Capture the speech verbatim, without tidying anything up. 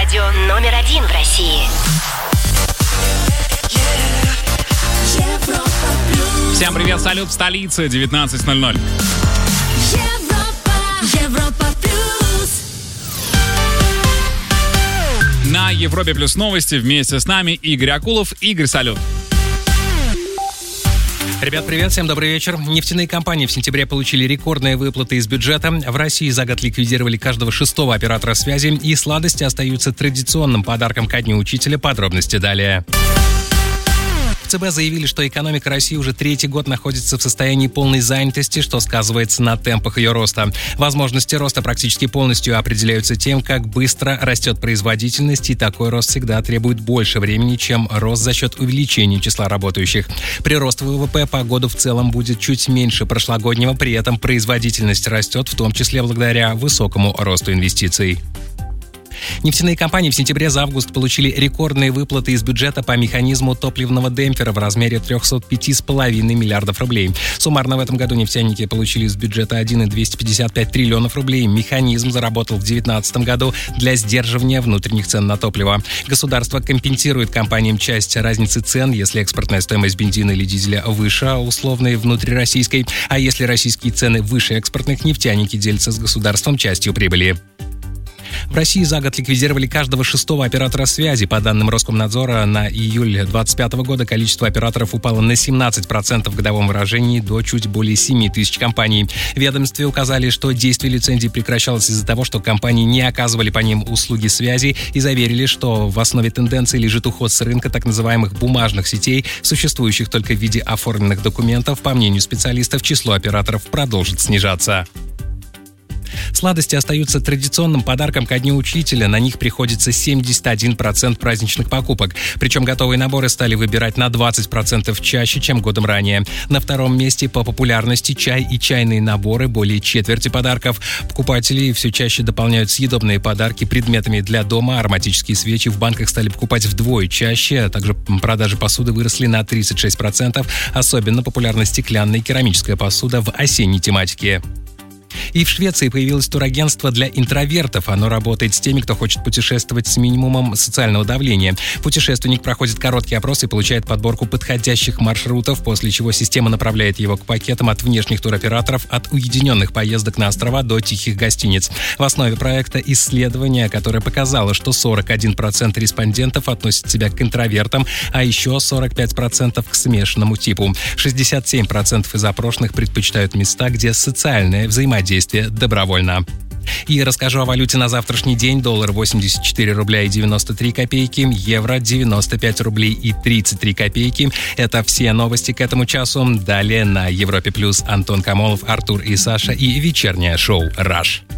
Радио номер один в России. Всем привет, салют в столице, девятнадцать ноль ноль. Европа, Европа плюс. На Европе плюс новости вместе с нами Игорь Акулов. Игорь, салют. Ребят, привет, всем добрый вечер. Нефтяные компании в сентябре получили рекордные выплаты из бюджета. В России за год ликвидировали каждого шестого оператора связи, и сладости остаются традиционным подарком ко Дню учителя. Подробности далее. В ЦБ заявили, что экономика России уже третий год находится в состоянии полной занятости, что сказывается на темпах ее роста. Возможности роста практически полностью определяются тем, как быстро растет производительность, и такой рост всегда требует больше времени, чем рост за счет увеличения числа работающих. Прирост ВВП по году в целом будет чуть меньше прошлогоднего, при этом производительность растет, в том числе благодаря высокому росту инвестиций. Нефтяные компании в сентябре за август получили рекордные выплаты из бюджета по механизму топливного демпфера в размере триста пять целых пять десятых миллиардов рублей. Суммарно в этом году нефтяники получили из бюджета один целых двести пятьдесят пять триллионов рублей. Механизм заработал в две тысячи девятнадцатом году для сдерживания внутренних цен на топливо. Государство компенсирует компаниям часть разницы цен, если экспортная стоимость бензина или дизеля выше условной внутрироссийской, а если российские цены выше экспортных, нефтяники делятся с государством частью прибыли. В России за год ликвидировали каждого шестого оператора связи. По данным Роскомнадзора, на июль две тысячи двадцать пятого года количество операторов упало на семнадцать процентов в годовом выражении до чуть более семь тысяч компаний. В ведомстве указали, что действие лицензий прекращалось из-за того, что компании не оказывали по ним услуги связи, и заверили, что в основе тенденции лежит уход с рынка так называемых бумажных сетей, существующих только в виде оформленных документов. По мнению специалистов, число операторов продолжит снижаться. Сладости остаются традиционным подарком ко Дню учителя. На них приходится семьдесят один процент праздничных покупок. Причем готовые наборы стали выбирать на двадцать процентов чаще, чем годом ранее. На втором месте по популярности чай и чайные наборы, более четверти подарков. Покупатели все чаще дополняют съедобные подарки предметами для дома. Ароматические свечи в банках стали покупать вдвое чаще. Также продажи посуды выросли на тридцать шесть процентов. Особенно популярна стеклянная и керамическая посуда в осенней тематике. И в Швеции появилось турагентство для интровертов. Оно работает с теми, кто хочет путешествовать с минимумом социального давления. Путешественник проходит короткий опрос и получает подборку подходящих маршрутов, после чего система направляет его к пакетам от внешних туроператоров, от уединенных поездок на острова до тихих гостиниц. В основе проекта исследование, которое показало, что сорок один процент респондентов относят себя к интровертам, а еще сорок пять процентов к смешанному типу. шестьдесят семь процентов из опрошенных предпочитают места, где социальное взаимодействие действие добровольно. И расскажу о валюте на завтрашний день. Доллар восемьдесят четыре рубля и девяносто три копейки, евро девяносто пять рублей и тридцать три копейки. Это все новости к этому часу. Далее на Европе плюс Антон Камолов, Артур и Саша и вечернее шоу «Раш».